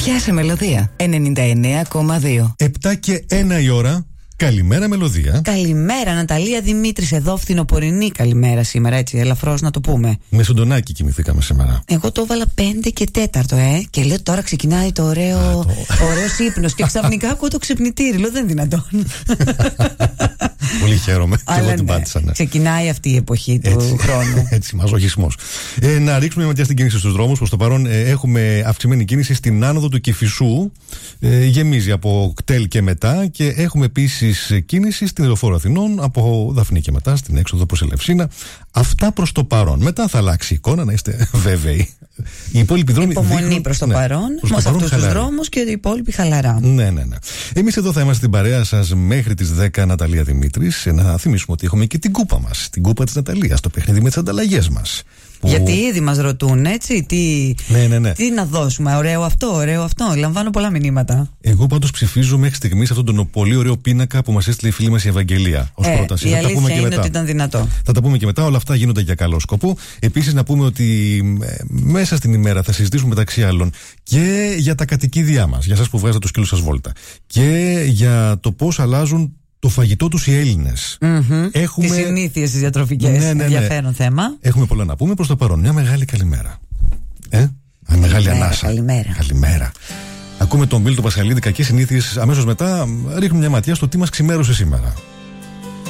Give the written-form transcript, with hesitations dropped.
Πιάσε μελωδία. 99,2. 7 και 1 η ώρα. Καλημέρα, Μελωδία. Καλημέρα, Ναταλία Δημήτρης, εδώ φθινοπορεινή καλημέρα σήμερα, έτσι, ελαφρώς να το πούμε. Με σοντονάκι κοιμηθήκαμε σήμερα. Εγώ το έβαλα 5 και 4, και λέω τώρα ξεκινάει το ωραίος ύπνος. Και ξαφνικά ακούω το ξυπνητήρι, λέω δεν είναι δυνατόν. Πολύ χαίρομαι. Και εγώ την πάτησα. Ναι. Ξεκινάει αυτή η εποχή του χρόνου. Έτσι, μαζοχισμός. Να ρίξουμε μια ματιά στην κίνηση στους δρόμους. Προς το παρόν έχουμε αυξημένη κίνηση στην άνοδο του Κηφισού. Γεμίζει από κτέλ και μετά. Και έχουμε επίσης κίνηση στην Λεωφόρο Αθηνών από Δαφνή και μετά στην έξοδο προς Ελευσίνα. Αυτά προς το παρόν. Μετά θα αλλάξει η εικόνα, να είστε βέβαιοι. Οι υπόλοιποι δρόμοι. Υπομονή προς το παρόν. Με αυτούς τους δρόμους και οι υπόλοιποι χαλαρά. Ναι. Εμείς εδώ θα είμαστε στην παρέα σας μέχρι τις 10, Ναταλία Δημήτρης. Να θυμίσουμε ότι έχουμε και την κούπα μας. Την κούπα της Ναταλίας. Το παιχνίδι με τις ανταλλαγές μας. Γιατί ήδη μας ρωτούν, έτσι. Τι να δώσουμε. Ωραίο αυτό. Λαμβάνω πολλά μηνύματα. Εγώ πάντως ψηφίζω μέχρι στιγμής αυτόν τον πολύ ωραίο πίνακα που μας έστειλε η φίλη μας η Ευαγγελία ως πρόταση. Η αλήθεια είναι ότι ήταν δυνατό. Θα τα πούμε και μετά. Όλα αυτά γίνονται για καλό σκοπό. Επίσης, να πούμε ότι μέσα στην ημέρα θα συζητήσουμε μεταξύ άλλων και για τα κατοικίδια μας. Για εσάς που βγάζετε το σκύλο σας βόλτα. Και για το πώς αλλάζουν το φαγητό τους οι Έλληνες. Τις συνήθειες τις διατροφικές. Ενδιαφέρον θέμα. Έχουμε πολλά να πούμε. Προς το παρόν, μια μεγάλη καλημέρα. Μεγάλη ανάσα. Καλημέρα. Ακούμε τον Μπίλ του Πασχαλίδη, κακές συνήθειες. Αμέσως μετά ρίχνουμε μια ματιά στο τι μας ξημέρωσε σήμερα.